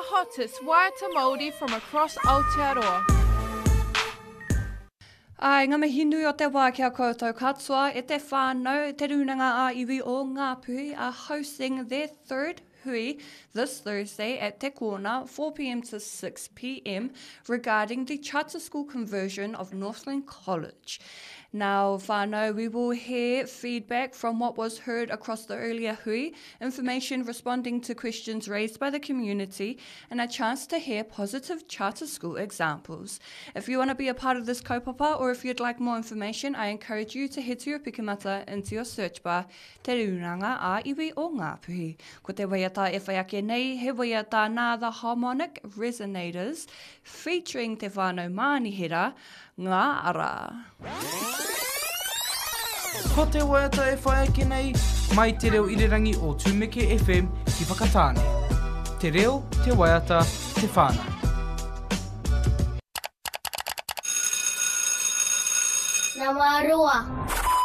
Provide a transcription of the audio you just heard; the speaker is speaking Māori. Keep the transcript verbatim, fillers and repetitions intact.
hottest waiata Māori from across Aotearoa. Ai, ngā mihi nui o te wā kia koutou katoa e te whānau, te runanga a iwi o Ngāpuhi are hosting their third hui this Thursday at Te Kōna, four p m to six p m regarding the charter school conversion of Northland College. Now, whānau, we will hear feedback from what was heard across the earlier hui, information responding to questions raised by the community, and a chance to hear positive charter school examples. If you want to be a part of this kaupapa, or if you'd like more information, I encourage you to head to your pikamata into your search bar, Te Runanga a Iwi o Ngāpuhi. Ko te waiata e whaiake nei, he waiata nā the Harmonic Resonators, featuring te whānau mānihira, Ngā Ara. Ko te waiata e whaiake nei, mai te reo irirangi o Tūmeke F M ki Whakatāne. Te reo, te waiata, te whānau. Ngā mā roa.